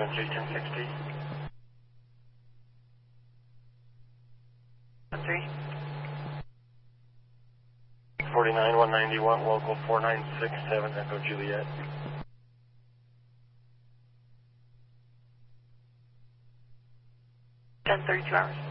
73 1060. 3. 49 191, local 4967, Echo Juliet. 10:32 hours.